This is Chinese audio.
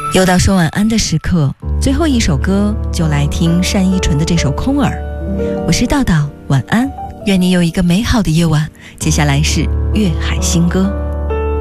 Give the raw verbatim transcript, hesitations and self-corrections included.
又到说晚安的时刻，最后一首歌就来听单依纯的这首《空耳》。我是道道，晚安，愿你有一个美好的夜晚。接下来是粤海新歌。